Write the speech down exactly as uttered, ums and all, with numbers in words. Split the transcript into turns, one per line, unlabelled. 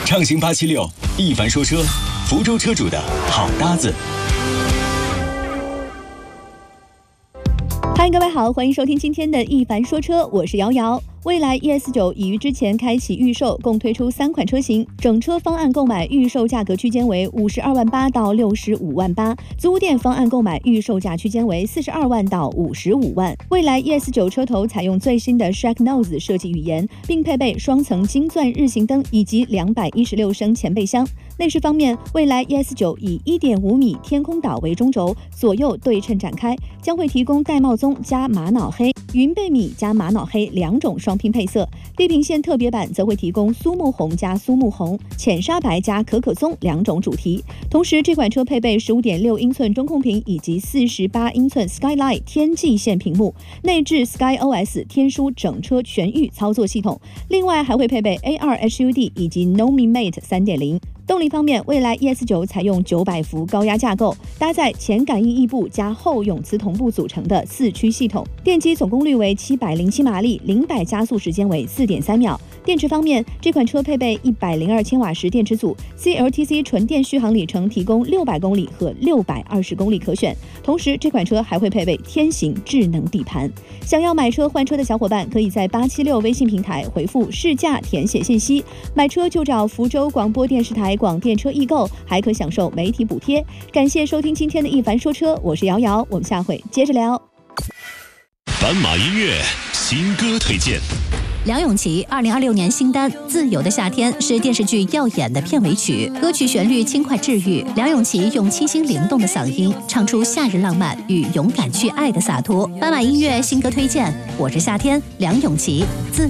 畅行八七六，一凡说车，福州车主的好搭子。
嗨，各位好，欢迎收听今天的一凡说车，我是瑶瑶。蔚来 E S 九 已于之前开启预售，共推出三款车型，整车方案购买预售价格区间为五十二万八到六十五万八，租店方案购买预售价区间为四十二万到五十五万。蔚来 E S 九 车头采用最新的 Shark Nose 设计语言，并配备双层金钻日行灯以及两百一十六升前备箱。内饰方面，蔚来 E S 九 以 一点五米天空岛为中轴，左右对称展开，将会提供玳瑁棕加玛瑙黑、云贝米加玛瑙黑两种双拼配色。地平线特别版则会提供苏木红加苏木红、浅沙白加可可棕两种主题。同时，这款车配备 十五点六英寸中控屏以及四十八英寸 Skyline 天际线屏幕，内置 SkyOS 天枢整车全域操作系统。另外还会配备 A 二 H U D 以及 Nomi Mate 三点零。动力方面，蔚来 E S 九 采用九百伏高压架构，搭载前感应异步加后永磁同步组成的四驱系统，电机总功率为七百零七马力，零百加速时间为 四点三秒。电池方面，这款车配备一百零二千瓦时电池组 ，C L T C 纯电续航里程提供六百公里和六百二十公里可选。同时，这款车还会配备天行智能底盘。想要买车换车的小伙伴，可以在八七六微信平台回复试驾填写信息，买车就找福州广播电视台广电车易购，还可享受媒体补贴。感谢收听今天的一凡说车，我是瑶瑶，我们下回接着聊。
斑马音乐新歌推荐。
梁咏琪二零二六年新单《自由的夏天》是电视剧《耀眼》的片尾曲，歌曲旋律轻快治愈，梁咏琪用清新灵动的嗓音唱出夏日浪漫与勇敢去爱的洒脱。斑马音乐新歌推荐，我是夏天，梁咏琪。自